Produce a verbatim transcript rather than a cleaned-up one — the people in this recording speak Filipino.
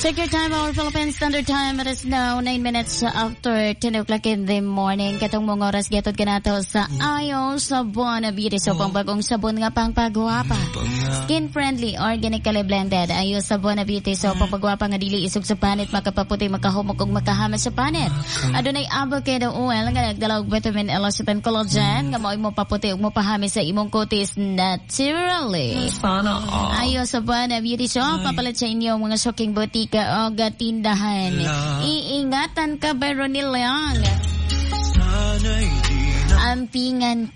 Check your time, our Philippine Standard Time. It is now nine minutes after ten o'clock in the morning. Katong mga oras gatod ka nato sa Ayo Sabon Beauty Soap, ang bagong sabon nga pang pagwapa. Skin-friendly, organically blended. Ayo Sabon Beauty Soap, ang pagwapa nga dili isog sa panit, makapaputi, makahumok ug makahamas sa panit. Adunay avocado oil nga nagdala og vitamin, elastin, collagen nga mao mo paputi ug mopahamis sa imong kutis naturally. Ayo Sabon Beauty Soap, papalit sa inyo mga shoking butika o gatindahan. Iingatan ka, pero nilang ampingan